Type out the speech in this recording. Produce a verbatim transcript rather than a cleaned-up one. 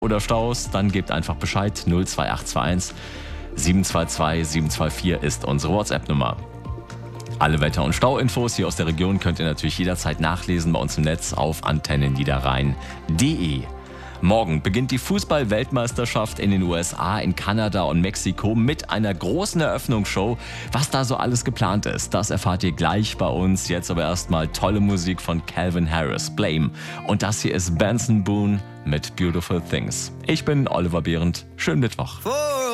oder Staus, dann gebt einfach Bescheid. null zwei acht zwei eins sieben zwei zwei sieben zwei vier ist unsere WhatsApp-Nummer. Alle Wetter- und Stauinfos hier aus der Region könnt ihr natürlich jederzeit nachlesen bei uns im Netz auf antenneniederrhein punkt de. Morgen beginnt die Fußball-Weltmeisterschaft in den U S A, in Kanada und Mexiko mit einer großen Eröffnungsshow. Was da so alles geplant ist, das erfahrt ihr gleich bei uns. Jetzt aber erstmal tolle Musik von Calvin Harris, Blame. Und das hier ist Benson Boone mit Beautiful Things. Ich bin Oliver Behrendt. Schönen Mittwoch.